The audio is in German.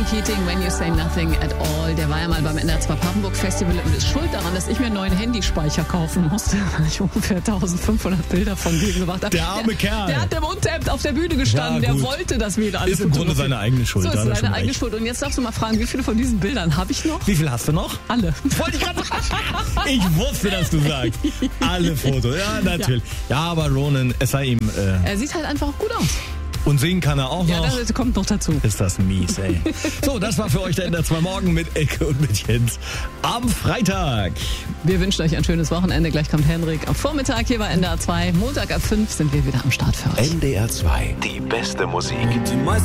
Ronan Keating, When You Say Nothing at All. Der war ja mal beim NDR2 Papenburg Festival und ist schuld daran, dass ich mir einen neuen Handyspeicher kaufen musste, weil ich ungefähr 1500 Bilder von dem gemacht habe. Der arme Kerl. Der hat im Unterhemd auf der Bühne gestanden. Ja, der wollte, dass wir da alle ist im Grunde seine eigene Schuld. So ist seine eigene Schuld. Und jetzt darfst du mal fragen, wie viele von diesen Bildern habe ich noch? Wie viel hast du noch? Alle. Wollte ich gerade sagen. Ich wusste, dass du sagst. Alle Fotos. Ja, natürlich. Ja, aber Ronan, es sei ihm... Er sieht halt einfach auch gut aus. Und singen kann er auch noch. Ja, das kommt noch dazu. Ist das mies, ey. So, das war für euch der NDR2 Morgen mit Elke und mit Jens am Freitag. Wir wünschen euch ein schönes Wochenende. Gleich kommt Henrik am Vormittag hier bei NDR2. Montag ab 5 sind wir wieder am Start für euch. NDR2, die beste Musik.